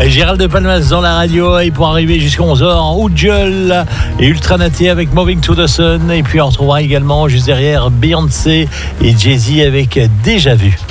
Gérald de Palmas dans la radio. Et pour arriver jusqu'à 11h, Oudjol et Ultra Naté avec Moving to the Sun. Et puis on retrouvera également juste derrière Beyoncé et Jay-Z avec Déjà Vu.